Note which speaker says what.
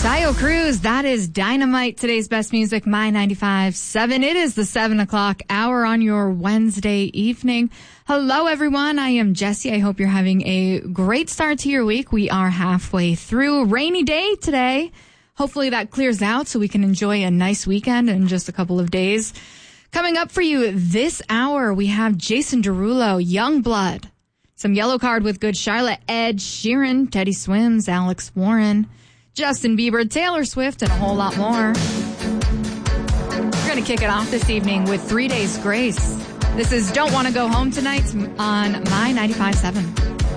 Speaker 1: Taio Cruz, that is Dynamite. Today's best music, My 95.7. It is the 7 o'clock hour on your Wednesday evening. Hello, everyone. I am Jessie. I hope you're having a great start to your week. We are halfway through. Rainy day today. Hopefully that clears out so we can enjoy a nice weekend in just a couple of days. Coming up for you this hour, we have Jason Derulo, Youngblood, some Yellow Card with Good Charlotte, Ed Sheeran, Teddy Swims, Alex Warren, Justin Bieber, Taylor Swift, and a whole lot more. We're going to kick it off this evening with 3 Days Grace. This is Don't Want to Go Home Tonight on My 95.7.